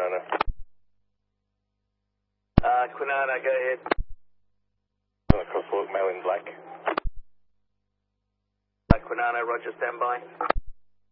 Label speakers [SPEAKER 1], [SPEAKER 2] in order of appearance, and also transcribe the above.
[SPEAKER 1] Quinana.
[SPEAKER 2] Quinana, go ahead.
[SPEAKER 1] Crosswalk, male in black.
[SPEAKER 2] Quinana, roger, stand by.